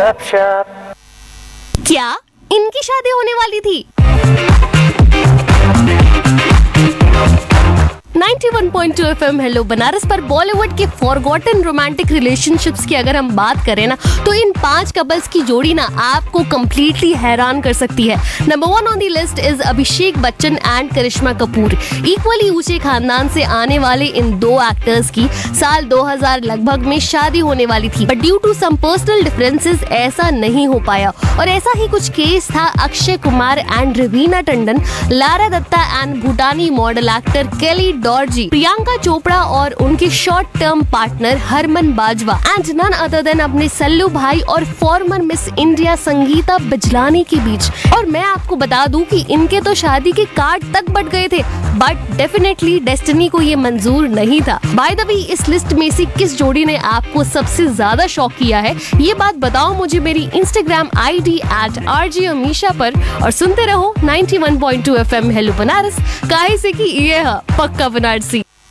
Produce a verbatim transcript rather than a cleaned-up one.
गपशप। क्या इनकी शादी होने वाली थी? इक्यानवे पॉइंट दो एफएम हेलो बनारस पर बॉलीवुड के फॉरगॉटन रोमांटिक रिलेशनशिप्स की अगर हम बात करें ना, तो इन पांच कपल्स की जोड़ी ना आपको कंप्लीटली हैरान कर सकती है। Number one on the list is Abhishek Bachchan and Karishma Kapoor. Equally ऊंचे खानदान से आने वाले इन दो एक्टर्स की साल दो हज़ार लगभग में शादी होने वाली थी, but due to some personal differences ऐसा नहीं हो पाया। और ऐसा ही कुछ केस था Akshay Kumar and Raveena Tandon, Lara Dutta and Bhutani model actor केली डॉर्जी, प्रियंका चोपड़ा और उनके short term partner Harman Bajwa and none other than अपने सल्लू भाई और farmer miss India Sangeeta Bijlani के बीच। और मैं आपको बता दूं कि इनके तो शादी के कार्ड तक बट गए थे, बट डेफिनेटली डेस्टिनी को ये मंजूर नहीं था। बाय द वे, इस लिस्ट में से किस जोड़ी ने आपको सबसे ज्यादा शॉक किया है, ये बात बताओ मुझे मेरी Instagram ID eight RJ Amisha पर। और सुनते रहो इक्यानवे पॉइंट दो एफएम हेलो बनारस, काहे से कि ये है पक्का बनारसी।